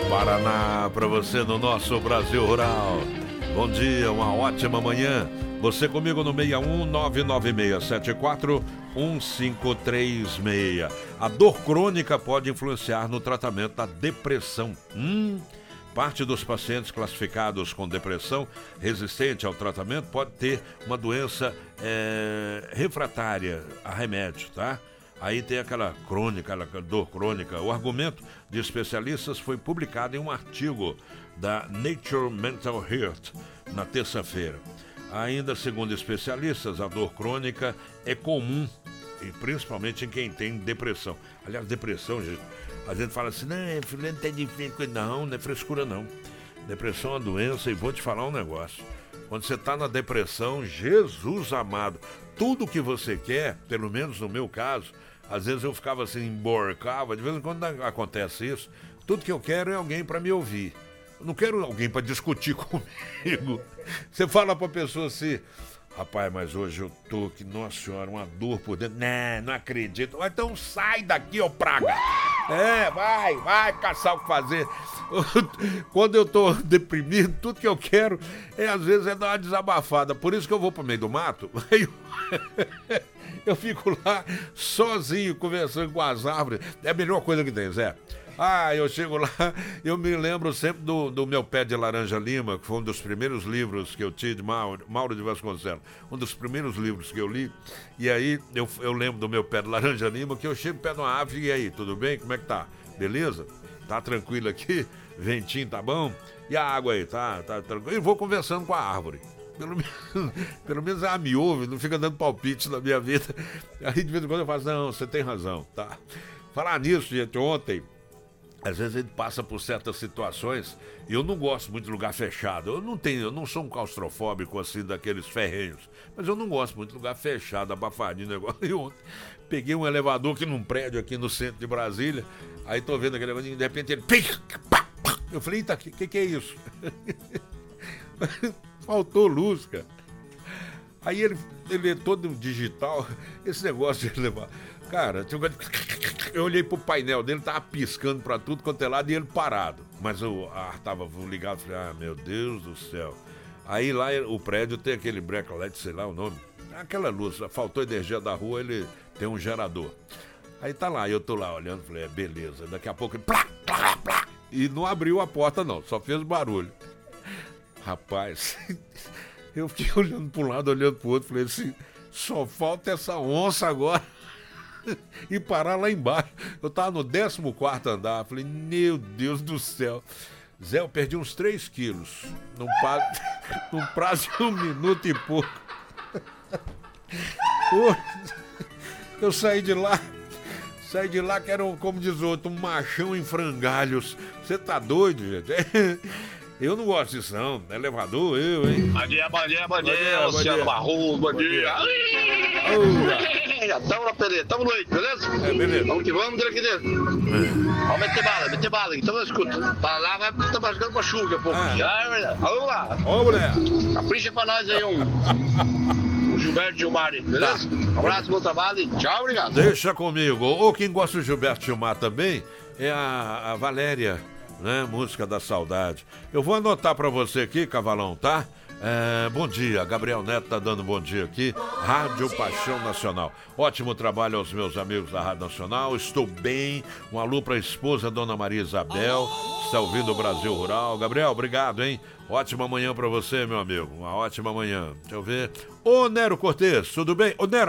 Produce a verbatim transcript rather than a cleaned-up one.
Paraná, para você no nosso Brasil Rural. Bom dia, uma ótima manhã. Você comigo no seis um nove nove seis sete quatro um cinco três seis. A dor crônica pode influenciar no tratamento da depressão. Hum, parte dos pacientes classificados com depressão resistente ao tratamento pode ter uma doença é, refratária a remédio, tá? Aí tem aquela crônica, aquela dor crônica. O argumento de especialistas foi publicado em um artigo da Nature Mental Health na terça-feira. Ainda segundo especialistas, a dor crônica é comum, e principalmente em quem tem depressão. Aliás, depressão, gente, a gente fala assim, não, fulano tem difícil. Não, não é frescura não. Depressão é uma doença e vou te falar um negócio. Quando você está na depressão, Jesus amado, tudo que você quer, pelo menos no meu caso, às vezes eu ficava assim, emborcava, de vez em quando acontece isso, tudo que eu quero é alguém para me ouvir. Eu não quero alguém para discutir comigo. Você fala para a pessoa assim, rapaz, mas hoje eu tô que, nossa senhora, uma dor por dentro. Não, não acredito. Então sai daqui, ô praga. É, vai, vai caçar o que fazer. Quando eu tô deprimido, tudo que eu quero é, às vezes, é dar uma desabafada. Por isso que eu vou pro meio do mato. Eu, eu fico lá sozinho, conversando com as árvores. É a melhor coisa que tem, Zé. Ah, eu chego lá, eu me lembro sempre do, do meu Pé de Laranja Lima, que foi um dos primeiros livros que eu tive, de Mauro, Mauro de Vasconcelos, um dos primeiros livros que eu li, e aí eu, eu lembro do meu Pé de Laranja Lima, que eu chego perto de uma árvore, e aí, tudo bem? Como é que tá? Beleza? Tá tranquilo aqui? Ventinho tá bom? E a água aí, tá, tá tranquilo? E vou conversando com a árvore. Pelo menos, pelo menos ela me ouve, não fica dando palpite na minha vida. Aí de vez em quando eu falo, não, você tem razão, tá? Falar nisso, gente, ontem, às vezes a gente passa por certas situações e eu não gosto muito de lugar fechado. Eu não tenho, eu não sou um claustrofóbico assim daqueles ferrenhos, mas eu não gosto muito de lugar fechado, abafadinho, negócio. E ontem peguei um elevador aqui num prédio aqui no centro de Brasília, aí tô vendo aquele negócio e de repente ele... Eu falei, eita, o que, que que é isso? Faltou luz, cara. Aí ele, ele é todo digital, esse negócio de levar... Cara, eu olhei pro painel dele, tava piscando pra tudo quanto é lado e ele parado. Mas o ar tava ligado, falei, ah, meu Deus do céu. Aí lá o prédio tem aquele backlight, sei lá o nome. Aquela luz, faltou energia da rua, ele tem um gerador. Aí tá lá, eu tô lá olhando, falei, é, beleza. Daqui a pouco ele... Plá, plá, plá, e não abriu a porta não, só fez barulho. Rapaz, eu fiquei olhando pra um lado, olhando pro outro, falei assim, só falta essa onça agora. E parar lá embaixo. Eu tava no décimo quarto andar. Falei, meu Deus do céu. Zé, eu perdi uns três quilos num, pa... num prazo de um minuto e pouco. Pô, eu saí de lá. Saí de lá que era, um, como diz o outro, um machão em frangalhos. Você tá doido, gente? Eu não gosto disso, não. Elevador, eu, hein? Bom dia, bom dia, bom dia, Luciano Barroso, bom dia. Tamo na peleia, tamo no leite, beleza? É, beleza. Vamos que vamos, aqui dentro. É. Vamos meter bala, meter bala, então eu escuto. Pra lá vai tá basicando com a chuva daqui a pouco. Ah. Já é verdade. Vamos lá. Ô, mulher. Capricha pra nós aí um. O Gilberto Gilmar, beleza? Um abraço, bom trabalho e tchau, obrigado. Deixa comigo. Ou quem gosta do Gilberto Gilmar também é a, a Valéria, né? Música da Saudade. Eu vou anotar pra você aqui, Cavalão, tá? É, bom dia, Gabriel Neto tá dando bom dia aqui. Rádio Paixão Nacional. Ótimo trabalho aos meus amigos da Rádio Nacional. Estou bem. Um alô pra esposa, Dona Maria Isabel. Está ouvindo o Brasil Rural. Gabriel, obrigado, hein? Ótima manhã pra você, meu amigo. Uma ótima manhã. Deixa eu ver. Ô, Nero Cortez, tudo bem? Ô, Nero.